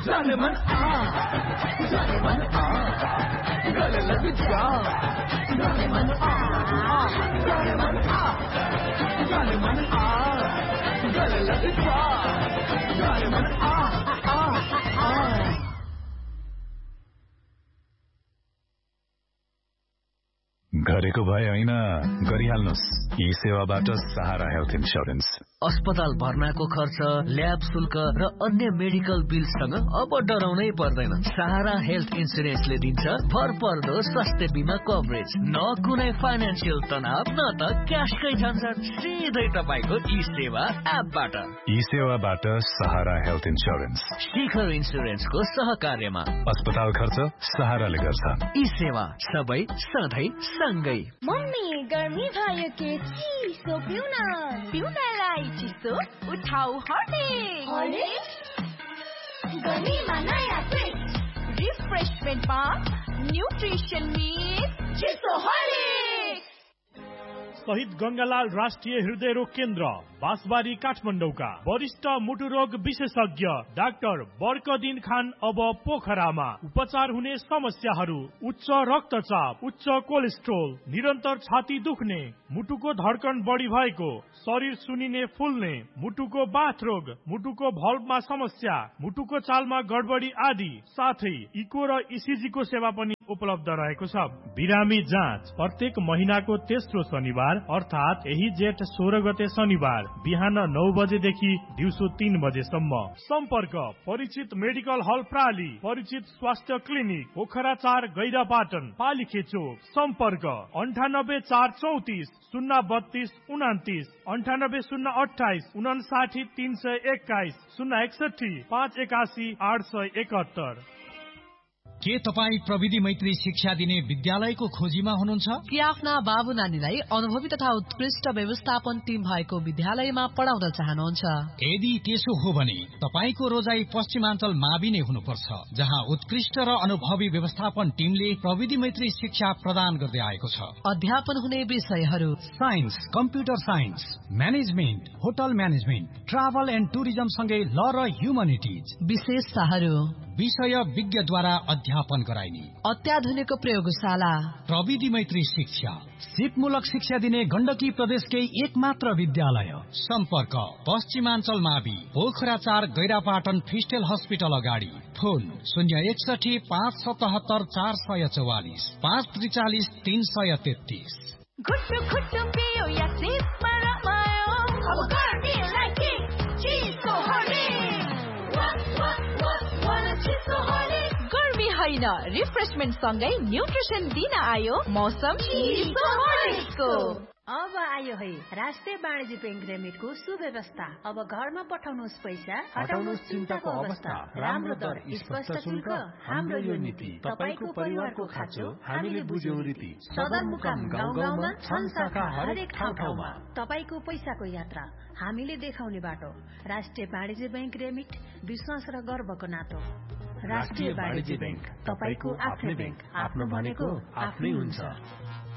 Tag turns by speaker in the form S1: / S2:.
S1: जाने मन जाने मन गले लग जा जाने मन जाने मन जाने मन गले लग जा जाने मन
S2: गरेको भए होइन गरिहाल्नुस् यी सेवाबाट सहारा हेल्थ इन्स्योरेन्स।
S3: अस्पताल भर्नाको खर्च, ल्याब शुल्क र अन्य मेडिकल बिलसँग अब डराउनै पर्दैन। सहारा हेल्थ इन्स्योरेन्सले दिन्छ भरपर्दो स्वास्थ्य बिमा कभरेज, न कुनै फाइनान्सियल तनाव न त क्यासकै झन्झट, सिधै तपाईको ई सेवा एपबाट।
S2: ई सेवाबाट सहारा हेल्थ इन्स्योरेन्स
S3: शिखर इन्स्योरेन्सको सहकार्यमा।
S2: अस्पताल खर्च सहाराले गर्छ।
S3: ई सेवा सबै सधैँ सँगै।
S4: मम्मी गर्मी भयो के चिसो पिउनलाई चिसो उठाउ हर्लिक्स। गर्मीमा नयाँ ट्रिक्स रिफ्रेशमेन्ट बार न्युट्रिसन मिक्स चिसो हर्लिक्स।
S5: शहीद गंगालाल राष्ट्रिय हृदय रोग केन्द्र बाँसबारी काठमाडौँका वरिष्ठ मुटु रोग विशेषज्ञ डाक्टर बर्कदिन खान अब पोखरामा। उपचार हुने समस्याहरू उच्च रक्तचाप, उच्च कोलेस्ट्रोल, निरन्तर छाती दुख्ने, मुटुको धड्कन बढी भएको, शरीर सुनिने फुल्ने, मुटुको बाथ रोग, मुटुको भल्भमा समस्या, मुटुको चालमा गडबडी आदि, साथै इको र इसिजी को सेवा पनि उपलब्ध रहेको छ। बिरामी जाँच प्रत्येक महिनाको तेस्रो शनिबार अर्थात यही जेठ 16 गते शनिबार बिहान 9 बजेदेखि दिउँसो 3 बजेसम्म। सम्पर्क परिचित मेडिकल हल प्राली, परिचित स्वास्थ्य क्लिनिक पोखरा 4 गैरापाटन पालिखे चोक। सम्पर्क 98 434 032 29, 98 028 59 321, 061 581 871।
S6: के तपाईँ प्रविधि मैत्री शिक्षा दिने विद्यालयको खोजीमा हुनुहुन्छ
S7: कि आफ्ना बाबु नानीलाई अनुभवी तथा उत्कृष्ट व्यवस्थापन टिम भएको विद्यालयमा पढाउन चाहनुहुन्छ?
S6: यदि त्यसो हो भने तपाईको रोजाई पश्चिमाञ्चल मावि नै हुनुपर्छ, जहाँ उत्कृष्ट र अनुभवी व्यवस्थापन टिमले प्रविधि मैत्री शिक्षा प्रदान गर्दै आएको छ।
S7: अध्यापन हुने विषयहरू
S6: science, computer science, management, hotel management, travel and tourism सँगै ल र ह्युमनिटिज।
S7: विशेषताहरू
S6: विषय विज्ञद्वारा अध्यापन गराइने
S7: अत्याधुनिक प्रयोगशाला,
S6: प्रविधि मैत्री शिक्षा, सिपमूलक शिक्षा दिने गण्डकी प्रदेशकै एकमात्र विद्यालय। सम्पर्क पश्चिमाञ्चल मावि पोखरा 4 गैरापाटन फिस्टेल हस्पिटल अगाडि। फोन 061 577 444 543 333।
S4: घुट्टु घुट्टु पियो या सिपमा रमायो, अब गर्मीलाई के चिसो हर्लिक्स। गर्मी होइन रिफ्रेशमेन्ट सँगै न्युट्रिसन दिन आयो मौसम चिसो हर्लिक्सको।
S8: अब आयो है राष्ट्रिय वाणिज्य ब्याङ्क रेमिटको सुव्यवस्था। अब घरमा पठाउनुहोस् पैसा, हटाउनुहोस् चिन्ताको अवस्था। राम्रो दर, स्पष्ट शुल्क, हाम्रो यो नीति। तपाईको परिवारको खाँचो हामीले बुझ्यौं रीति। सदरमुकाम गाउँ गाउँमा छन् शाखा हरेक ठाउँ ठाउँमा। तपाईको पैसाको यात्रा हामीले देखाउने बाटो। राष्ट्रिय वाणिज्य ब्याङ्क रेमिट, विश्वास र गर्वको नातो। राष्ट्रिय वाणिज्य ब्याङ्क, तपाईको आफ्नै ब्याङ्क। आफ्नो भनेको आफ्नै हुन्छ।